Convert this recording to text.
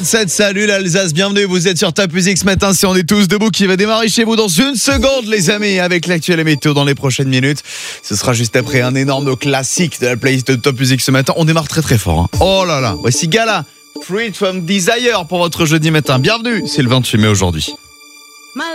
Salut l'Alsace, bienvenue, vous êtes sur Top Music ce matin, si on est tous debout qui va démarrer chez vous dans une seconde les amis, avec l'actuelle météo dans les prochaines minutes. Ce sera juste après un énorme classique de la playlist de Top Music ce matin, on démarre très très fort. Oh là là, voici Gala, Freed from Desire pour votre jeudi matin, bienvenue, c'est le 28 mai aujourd'hui.